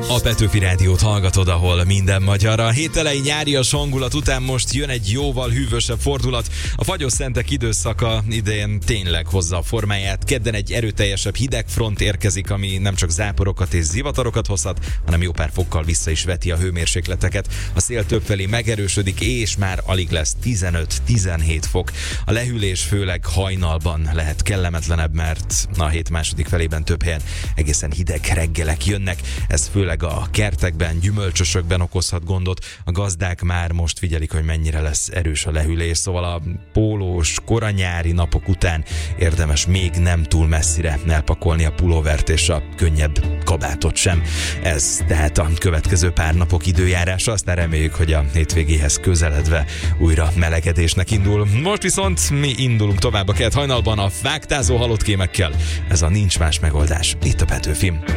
A Petőfi Rádiót hallgatod, ahol minden magyar. A hét elejé nyárias hangulat után most jön egy jóval hűvösebb fordulat. A fagyos szentek időszaka idén tényleg hozza a formáját. Kedden egy erőteljesebb hidegfront érkezik, ami nem csak záporokat és zivatarokat hozhat, hanem jó pár fokkal vissza is veti a hőmérsékleteket. A szél többfelé megerősödik, és már alig lesz 15-17 fok. A lehűlés főleg hajnalban lehet kellemetlenebb, mert a hét második felében több helyen egészen hideg reggelek jönnek. Ez főleg a kertekben, gyümölcsösökben okozhat gondot. A gazdák már most figyelik, hogy mennyire lesz erős a lehűlés, szóval a pólós, koranyári napok után érdemes még nem túl messzire elpakolni a pulóvert és a könnyebb kabátot sem. Ez tehát a következő pár napok időjárása, aztán reméljük, hogy a hétvégéhez közeledve újra melegedésnek indul. Most viszont mi indulunk tovább a kelt hajnalban a vágtázó halottkémekkel. Ez a Nincs Más Megoldás. Itt a Petőfim.